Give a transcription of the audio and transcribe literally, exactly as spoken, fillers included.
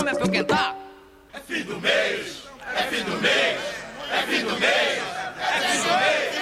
fome é pra eu quentar. É fim do mês, é fim do mês, é fim do mês, é fim do mês.